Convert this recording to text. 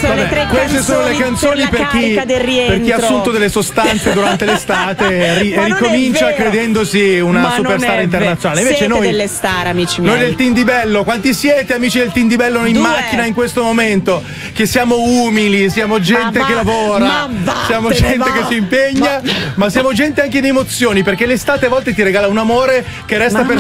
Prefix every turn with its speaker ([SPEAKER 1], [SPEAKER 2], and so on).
[SPEAKER 1] sono le tre
[SPEAKER 2] queste sono le canzoni
[SPEAKER 1] per la carica del rientro.
[SPEAKER 2] per chi ha assunto delle sostanze durante l'estate e
[SPEAKER 1] Ma non è
[SPEAKER 2] ricomincia
[SPEAKER 1] vero.
[SPEAKER 2] credendosi una
[SPEAKER 1] Ma non
[SPEAKER 2] superstar
[SPEAKER 1] è
[SPEAKER 2] internazionale.
[SPEAKER 1] vero.
[SPEAKER 2] Invece
[SPEAKER 1] Siete
[SPEAKER 2] noi
[SPEAKER 1] delle star, amici miei.
[SPEAKER 2] Noi del Team di Bello, quanti siete amici del Team di Bello in
[SPEAKER 1] 2.
[SPEAKER 2] macchina in questo momento? Che siamo umili, siamo gente che lavora, siamo gente che si impegna, ma siamo gente anche in emozioni, perché l'estate a volte ti regala un amore che resta per